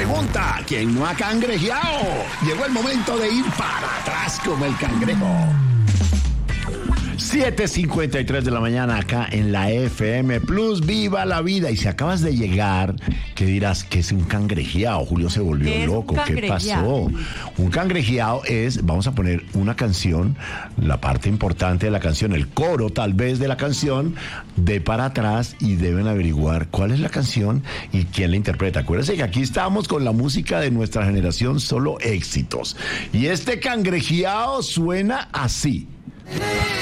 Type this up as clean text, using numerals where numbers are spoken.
pregunta, ¿quién no ha cangrejeado? Llegó el momento de ir para atrás como el cangrejo. 7:53 de la mañana acá en la FM Plus, viva la vida. Y si acabas de llegar, ¿qué dirás? ¿Qué es un cangrejeado? Julio se volvió loco. ¿Qué pasó? Un cangrejeado es, vamos a poner una canción, la parte importante de la canción, el coro tal vez de la canción, de para atrás, y deben averiguar cuál es la canción y quién la interpreta. Acuérdense que aquí estamos con la música de nuestra generación, solo éxitos. Y este cangrejeado suena así.